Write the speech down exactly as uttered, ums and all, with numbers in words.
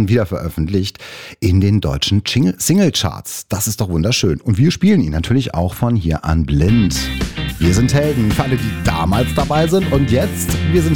Jahren wieder veröffentlicht in den deutschen Singlecharts. Das ist doch wunderschön. Und wir spielen ihn natürlich auch von hier an blind. Wir sind Helden für alle, die damals dabei sind und jetzt, wir sind